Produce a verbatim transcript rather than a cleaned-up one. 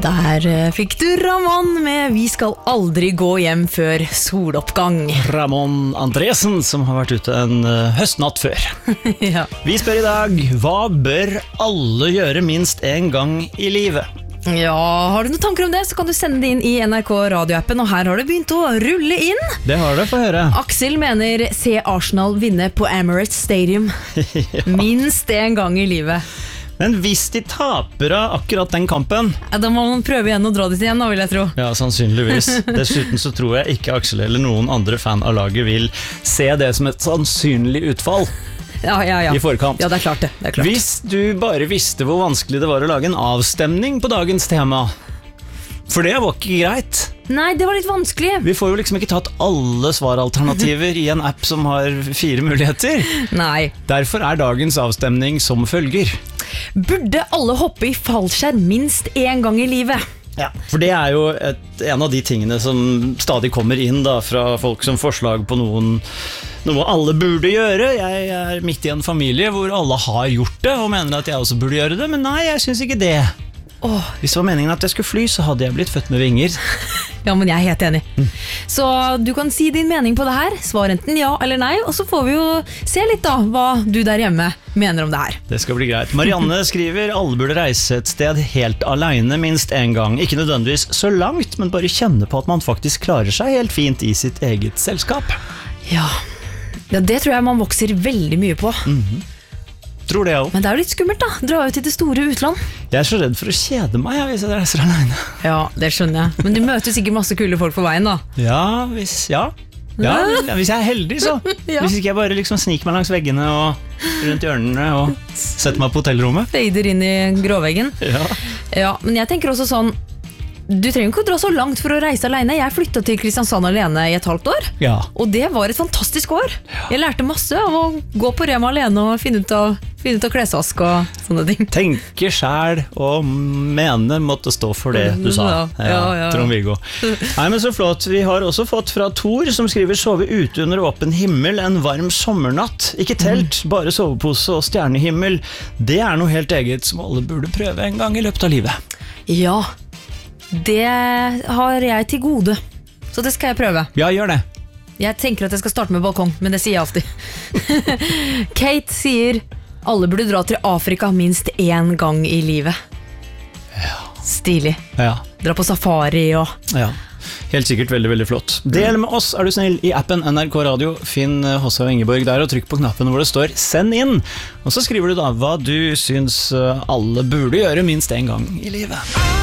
Der eh, fikk du Ramon med Vi skal aldri gå hjem før soloppgang. Ramon Andresen, som har vært ute en uh, høstnatt før. Ja. Vi spør i dag, hva bør alle gjøre minst en gang i livet? Ja, har du noen tanker om det, så kan du sende det inn i N R K radioappen, og her har det begynt å rulle inn. Det har det, få høre. Aksel mener se Arsenal vinne på Emirates Stadium. Ja. Minst en gang i livet. Men hvis de taper av akkurat den kampen, ja, da må man prøve igjen å dra dit igjen, da vil jeg tro. Ja, sannsynligvis. Dessuten så tror jeg ikke Aksel eller noen andre fan av laget vil se det som et sannsynlig utfall. Ja, ja, ja. I forkant. Ja, det er klart det, det er klart. Hvis du bare visste hvor vanskelig det var å lage en avstemning på dagens tema, for det var ikke greit. Nei, det var litt vanskelig. Vi får jo liksom ikke tatt alle svaralternativer i en app som har fire muligheter. Nei. Derfor er dagens avstemning som følger. Burde alle hoppe i fallskjerm minst en gang i livet? Ja, for det er jo et, en av de tingene som stadig kommer inn da, fra folk som forslag på noen, noe alle burde gjøre. Jeg er midt i en familie hvor alle har gjort det, og mener at jeg også burde gjøre det, men nei, jeg synes ikke det. Åh. Hvis det var meningen at jeg skulle fly, så hadde jeg blitt født med vinger. Ja, men jeg er helt enig. Mm. Så du kan si din mening på det her, svar enten ja eller nei, og så får vi jo se litt da, hva du der hjemme mener om det her. Det skal bli greit. Marianne skriver, alle burde reise et sted helt alene minst en gang. Ikke nødvendigvis så langt, men bare kjenne på at man faktisk klarer seg helt fint i sitt eget selskap. Ja, ja det tror jeg man vokser veldig mye på. Mhm. Tror det jeg også. Men det er jo litt skummelt da, dra ut i det store utland. Jeg er så redd for å kjede meg hvis jeg reiser alene. Ja, det skjønner jeg. Men du møter sikkert masse kule folk på veien da. Ja, hvis, ja. Ja, hvis jeg er heldig så. Ja. Hvis ikke jeg bare liksom sniker meg langs veggene og rundt hjørnene og setter meg på hotellrommet. Fader inn i gråveggen. Ja. Ja, men jeg tenker også sånn, du trenger ikke å dra så langt for å reise alene. Jeg flyttet til Kristiansand alene i et halvt år. Ja. Og det var et fantastisk år. Ja. Jeg lærte masse av å gå på Rema alene og finne ut av, finne ut av klesvask og sånne ting. Tenke selv og mene måtte stå for det du sa. Ja, ja, ja, ja. Trond-Viggo. Nei, men så flott. Vi har også fått fra Thor som skriver sove ute under åpen himmel en varm sommernatt. Ikke telt, mm. bare sovepose og stjernehimmel. Det er noe helt eget som alle burde prøve en gang i løpet av livet. Ja, det har jeg til gode, så det skal jeg prøve. Ja, gjør det. Jeg tenker at jeg skal starte med balkong, men det sier jeg alltid. Kate sier alle burde dra til Afrika minst en gang i livet. Ja. Stilig. Ja. Dra på safari og... Ja, helt sikkert veldig, veldig flott. Del med oss, er du snill, i appen N R K Radio. Finn Håse og Ingeborg der og trykk på knappen hvor det står send inn. Og så skriver du da hva du syns alle burde gjøre minst en gang i livet.